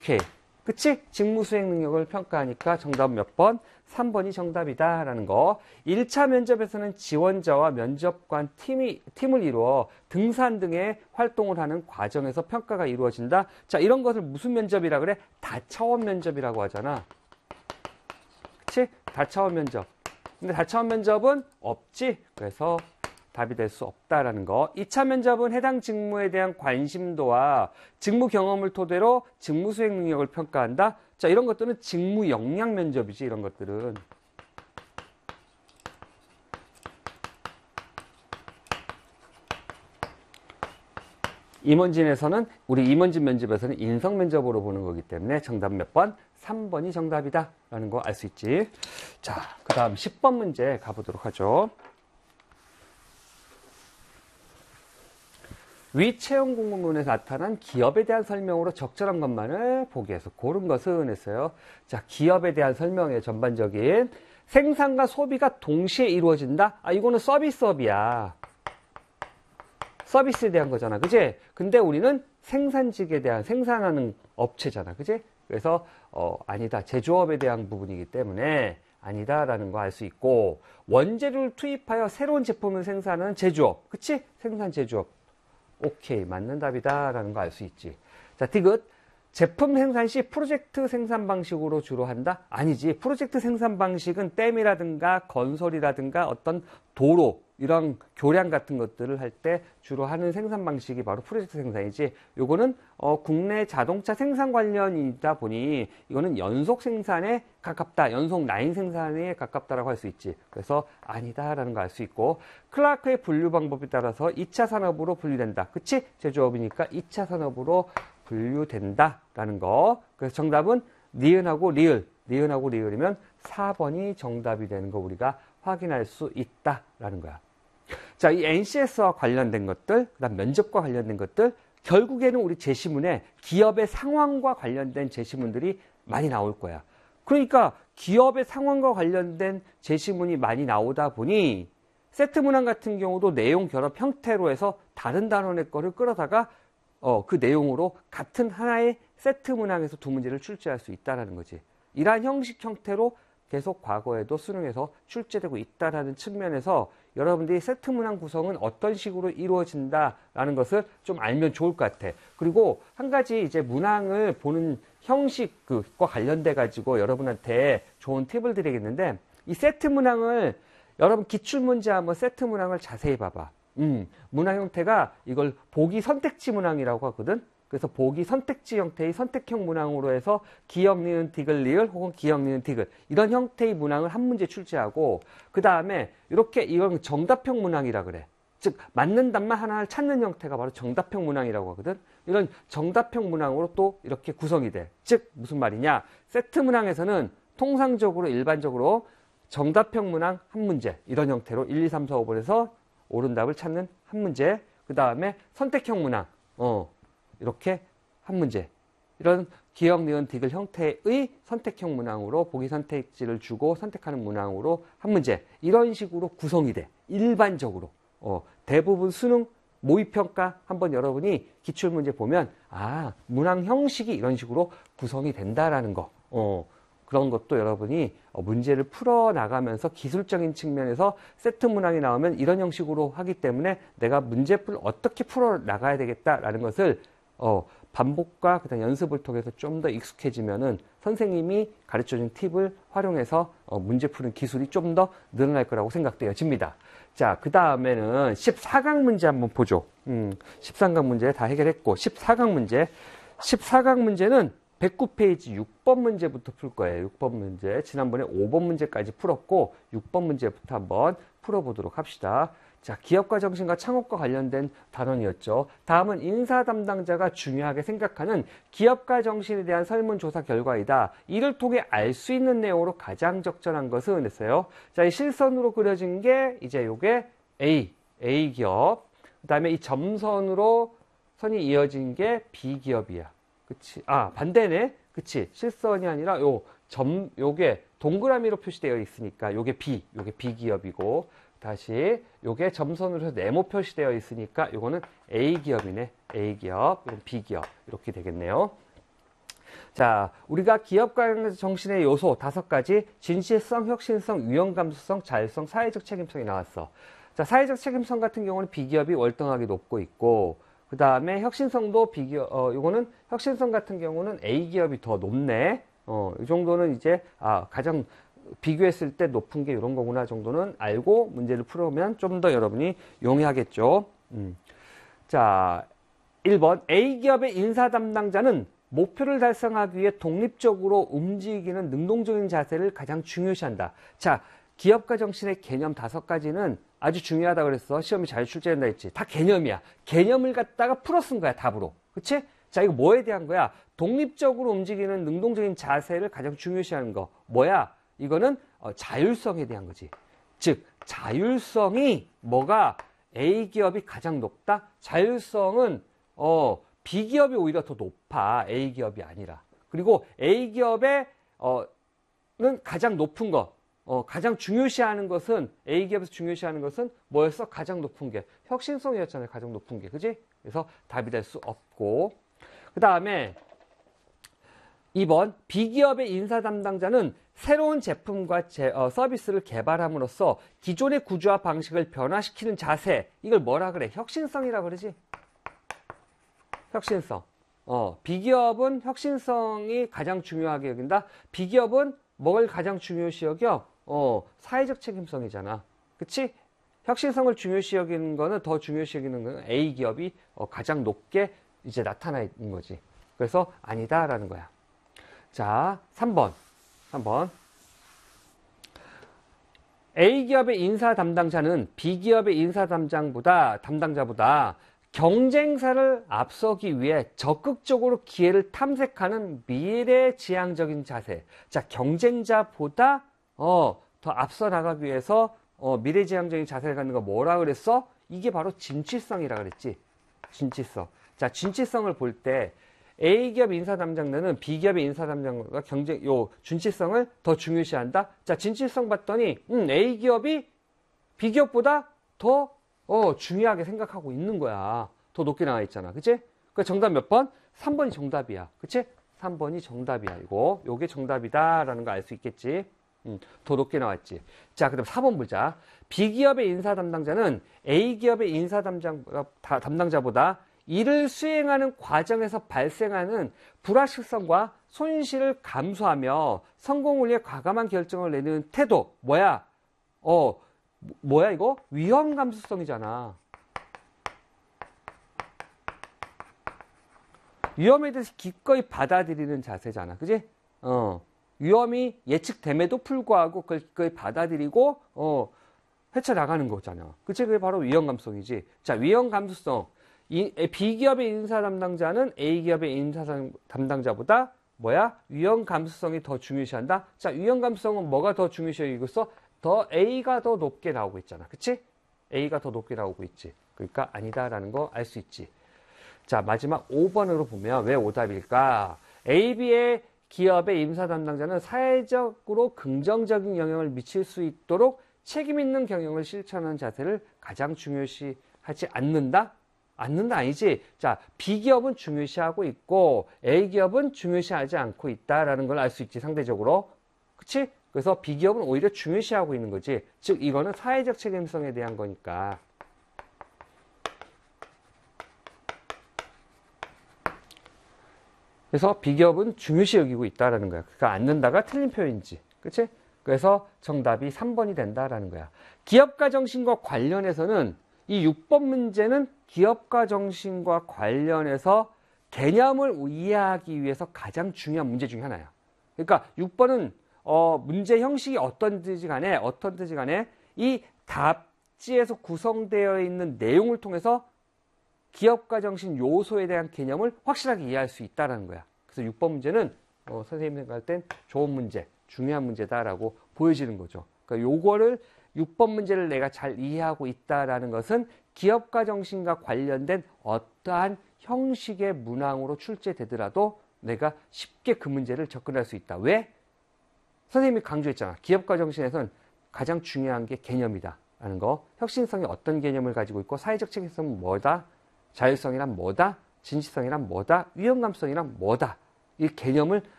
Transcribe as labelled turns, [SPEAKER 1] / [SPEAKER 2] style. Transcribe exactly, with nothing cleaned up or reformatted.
[SPEAKER 1] 오케이. 그치? 직무 수행 능력을 평가하니까 정답은 몇 번? 삼 번이 정답이다 라는 거. 일 차 면접에서는 지원자와 면접관 팀이, 팀을 이루어 등산 등의 활동을 하는 과정에서 평가가 이루어진다. 자, 이런 것을 무슨 면접이라 그래? 다차원 면접이라고 하잖아. 그치? 다차원 면접. 근데 다차원 면접은 없지? 그래서 답이 될 수 없다라는 거. 이 차 면접은 해당 직무에 대한 관심도와 직무 경험을 토대로 직무 수행 능력을 평가한다. 자, 이런 것들은 직무 역량 면접이지, 이런 것들은. 임원진에서는, 우리 임원진 면접에서는 인성 면접으로 보는 거기 때문에 정답 몇 번? 삼 번이 정답이다 라는 거 알 수 있지. 자, 그 다음 십 번 문제 가보도록 하죠. 위 채용 공고문에 나타난 기업에 대한 설명으로 적절한 것만을 보기 위해서 고른 것은 했어요. 자, 기업에 대한 설명의 전반적인 생산과 소비가 동시에 이루어진다? 아, 이거는 서비스업이야. 서비스에 대한 거잖아. 그지? 근데 우리는 생산직에 대한, 생산하는 업체잖아. 그지? 그래서, 어, 아니다. 제조업에 대한 부분이기 때문에 아니다라는 거 알 수 있고, 원재료를 투입하여 새로운 제품을 생산하는 제조업. 그치? 생산 제조업. 오케이, 맞는 답이다 라는 거 알 수 있지. 자, 디귿. 제품 생산 시 프로젝트 생산 방식으로 주로 한다? 아니지. 프로젝트 생산 방식은 댐이라든가 건설이라든가 어떤 도로, 이런 교량 같은 것들을 할 때 주로 하는 생산 방식이 바로 프로젝트 생산이지. 요거는 어, 국내 자동차 생산 관련이다 보니 이거는 연속 생산에 가깝다. 연속 라인 생산에 가깝다라고 할 수 있지. 그래서 아니다라는 거 알 수 있고, 클라크의 분류 방법에 따라서 이 차 산업으로 분류된다. 그치? 제조업이니까 이 차 산업으로 분류된다라는 거. 그래서 정답은 니은하고 리을. 니은하고 리을이면 사 번이 정답이 되는 거 우리가 확인할 수 있다라는 거야. 자, 이 엔씨에스와 관련된 것들, 그 다음 면접과 관련된 것들, 결국에는 우리 제시문에 기업의 상황과 관련된 제시문들이 많이 나올 거야. 그러니까 기업의 상황과 관련된 제시문이 많이 나오다 보니 세트 문항 같은 경우도 내용 결합 형태로 해서 다른 단원의 거를 끌어다가 어, 그 내용으로 같은 하나의 세트 문항에서 두 문제를 출제할 수 있다는 거지. 이러한 형식 형태로 계속 과거에도 수능에서 출제되고 있다는 측면에서 여러분들이 세트 문항 구성은 어떤 식으로 이루어진다라는 것을 좀 알면 좋을 것 같아. 그리고 한 가지 이제 문항을 보는 형식과 관련돼 가지고 여러분한테 좋은 팁을 드리겠는데, 이 세트 문항을 여러분 기출문제 한번 세트 문항을 자세히 봐봐. 음, 문항 형태가 이걸 보기 선택지 문항이라고 하거든. 그래서 보기 선택지 형태의 선택형 문항으로 해서 기역, 니은, 디귿, 리을 혹은 기역, 니은, 디귿 이런 형태의 문항을 한 문제 출제하고, 그 다음에 이렇게 이건 정답형 문항이라 그래. 즉 맞는 답만 하나를 찾는 형태가 바로 정답형 문항이라고 하거든. 이런 정답형 문항으로 또 이렇게 구성이 돼. 즉 무슨 말이냐, 세트 문항에서는 통상적으로 일반적으로 정답형 문항 한 문제 이런 형태로 일, 이, 삼, 사, 오 번에서 옳은 답을 찾는 한 문제, 그 다음에 선택형 문항 어 이렇게 한 문제, 이런 기역, 니은, 디귿 형태의 선택형 문항으로 보기 선택지를 주고 선택하는 문항으로 한 문제, 이런 식으로 구성이 돼. 일반적으로 어, 대부분 수능 모의평가 한번 여러분이 기출문제 보면 아, 문항 형식이 이런 식으로 구성이 된다라는 거, 어, 그런 것도 여러분이 문제를 풀어나가면서 기술적인 측면에서 세트 문항이 나오면 이런 형식으로 하기 때문에 내가 문제풀 어떻게 풀어나가야 되겠다라는 것을 어, 반복과 그다음 연습을 통해서 좀 더 익숙해지면은 선생님이 가르쳐준 팁을 활용해서 어, 문제 푸는 기술이 좀 더 늘어날 거라고 생각되어집니다. 자, 그 다음에는 십사 강 문제 한번 보죠. 음, 십삼 강 문제 다 해결했고, 십사 강 문제. 십사 강 문제는 백구 페이지 육 번 문제부터 풀 거예요. 육 번 문제. 지난번에 오 번 문제까지 풀었고, 육 번 문제부터 한번 풀어보도록 합시다. 자, 기업가 정신과 창업과 관련된 단원이었죠. 다음은 인사 담당자가 중요하게 생각하는 기업가 정신에 대한 설문조사 결과이다. 이를 통해 알 수 있는 내용으로 가장 적절한 것은 했어요. 자, 이 실선으로 그려진 게 이제 요게 A, A 기업. 그 다음에 이 점선으로 선이 이어진 게 B 기업이야. 그치? 아, 반대네. 그치? 실선이 아니라 요 점, 요게 동그라미로 표시되어 있으니까 요게 B, 요게 B 기업이고, 다시 요게 점선으로 네모 표시되어 있으니까 요거는 A 기업이네. A 기업, 이건 B 기업 이렇게 되겠네요. 자, 우리가 기업가 정신의 요소 다섯 가지, 진실성, 혁신성, 위험감수성, 자율성, 사회적 책임성이 나왔어. 자, 사회적 책임성 같은 경우는 비기업이 월등하게 높고 있고, 그 다음에 혁신성도 비기업, 어, 이거는 혁신성 같은 경우는 A기업이 더 높네. 어, 이 정도는 이제, 아, 가장 비교했을 때 높은 게 이런 거구나 정도는 알고 문제를 풀어오면 좀 더 여러분이 용이하겠죠. 음. 자, 일 번. A기업의 인사 담당자는 목표를 달성하기 위해 독립적으로 움직이는 능동적인 자세를 가장 중요시한다. 자, 기업가 정신의 개념 다섯 가지는 아주 중요하다고 그랬어. 시험이 잘 출제된다 했지. 다 개념이야. 개념을 갖다가 풀어 쓴 거야, 답으로. 그치? 자, 이거 뭐에 대한 거야? 독립적으로 움직이는 능동적인 자세를 가장 중요시하는 거. 뭐야? 이거는 어, 자율성에 대한 거지. 즉, 자율성이 뭐가 A기업이 가장 높다? 자율성은 어, B기업이 오히려 더 높아. A기업이 아니라. 그리고 A기업의 어, 는 가장 높은 것. 어, 가장 중요시하는 것은 A기업에서 중요시하는 것은 뭐였어? 가장 높은 게 혁신성이었잖아요. 가장 높은 게. 그지? 그래서 답이 될 수 없고. 그 다음에 이 번. B기업의 인사 담당자는 새로운 제품과 제, 어, 서비스를 개발함으로써 기존의 구조와 방식을 변화시키는 자세. 이걸 뭐라 그래? 혁신성이라 그러지? 혁신성. 어, B기업은 혁신성이 가장 중요하게 여긴다. B기업은 뭘 가장 중요시 여겨? 어, 사회적 책임성이잖아. 그치? 혁신성을 중요시 여기는 거는 더 중요시 여기는 거는 A기업이 어, 가장 높게 이제 나타나 있는 거지. 그래서 아니다라는 거야. 자, 삼 번. 삼 번. A기업의 인사 담당자는 B기업의 인사 담당보다, 담당자보다 경쟁사를 앞서기 위해 적극적으로 기회를 탐색하는 미래지향적인 자세. 자, 경쟁자보다 어, 더 앞서 나가기 위해서 어, 미래지향적인 자세를 갖는 거 뭐라 그랬어? 이게 바로 진취성이라 그랬지. 진취성. 자, 진취성을 볼 때 A기업 인사 담당자는 B기업의 인사 담당자가 경쟁, 요, 진취성을 더 중요시한다? 자, 진취성 봤더니, 음, A기업이 B기업보다 더, 어, 중요하게 생각하고 있는 거야. 더 높게 나와 있잖아. 그치? 그 정답 몇 번? 삼 번이 정답이야. 그치? 삼 번이 정답이야. 이거. 요게 정답이다라는 거 알 수 있겠지? 음, 더 높게 나왔지. 자, 그 다음 사 번 보자. B기업의 인사 담당자는 A기업의 인사 담당, 담당자보다 이를 수행하는 과정에서 발생하는 불확실성과 손실을 감수하며 성공을 위해 과감한 결정을 내는 태도. 뭐야? 어, 뭐야 이거? 위험 감수성이잖아. 위험에 대해서 기꺼이 받아들이는 자세잖아. 그지? 어, 위험이 예측됨에도 불구하고 그걸 기꺼이 받아들이고 어, 헤쳐나가는 거잖아. 그치? 그게 바로 위험 감수성이지. 자, 위험 감수성. 이, B기업의 인사 담당자는 A기업의 인사 담당자보다 뭐야? 위험 감수성이 더 중요시한다? 자, 위험 감수성은 뭐가 더 중요시하겠어? 더 A가 더 높게 나오고 있잖아. 그치? A가 더 높게 나오고 있지. 그러니까 아니다라는 거 알 수 있지. 자, 마지막 오 번으로 보면 왜 오답일까? A, B의 기업의 인사 담당자는 사회적으로 긍정적인 영향을 미칠 수 있도록 책임 있는 경영을 실천하는 자세를 가장 중요시하지 않는다? 않는다 아니지. 자, B기업은 중요시하고 있고 A기업은 중요시하지 않고 있다라는 걸 알 수 있지, 상대적으로. 그치? 그래서 B기업은 오히려 중요시하고 있는 거지. 즉, 이거는 사회적 책임성에 대한 거니까. 그래서 B기업은 중요시 여기고 있다라는 거야. 그러니까 않는다가 틀린 표현이지. 그치? 그래서 정답이 삼 번이 된다라는 거야. 기업가 정신과 관련해서는 이 육 번 문제는 기업가 정신과 관련해서 개념을 이해하기 위해서 가장 중요한 문제 중에 하나야. 그러니까 육 번은 어, 문제 형식이 어떤 뜻이 간에 어떤 뜻이 간에 이 답지에서 구성되어 있는 내용을 통해서 기업가 정신 요소에 대한 개념을 확실하게 이해할 수 있다는 거야. 그래서 육 번 문제는 어, 선생님 생각할 땐 좋은 문제, 중요한 문제다라고 보여지는 거죠. 그러니까 요거를 육 번 문제를 내가 잘 이해하고 있다라는 것은 기업가 정신과 관련된 어떠한 형식의 문항으로 출제되더라도 내가 쉽게 그 문제를 접근할 수 있다. 왜? 선생님이 강조했잖아. 기업가 정신에서는 가장 중요한 게 개념이다 라는 거. 혁신성이 어떤 개념을 가지고 있고 사회적 책임성은 뭐다? 자율성이란 뭐다? 진실성이란 뭐다? 위험감성이란 뭐다? 이 개념을